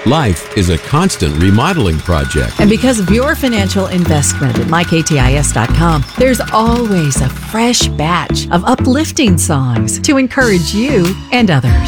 Life is a constant remodeling project. And because of your financial investment at MyKTIS.com, there's always a fresh batch of uplifting songs to encourage you and others.